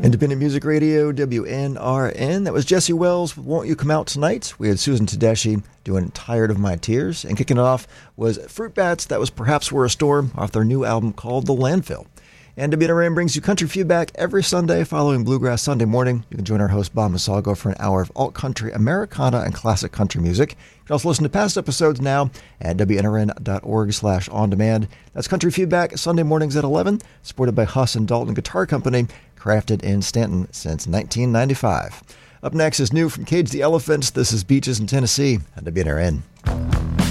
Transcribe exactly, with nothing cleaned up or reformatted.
Independent Music Radio, W N R N. That was Jesse Wells with Won't You Come Out Tonight? We had Susan Tedeschi doing Tired of My Tears. And kicking it off was Fruit Bats, that was Perhaps We're a Storm, off their new album called The Landfill. And W N R N brings you country feedback every Sunday following Bluegrass Sunday morning. You can join our host, Bob Masalgo, for an hour of alt country, Americana, and classic country music. You can also listen to past episodes now at W N R N dot org slash on demand. That's Country Feedback, Sunday mornings at eleven, supported by Huss and Dalton Guitar Company, crafted in Stanton since nineteen ninety-five. Up next is new from Cage the Elephants. This is Beaches in Tennessee on W N R N.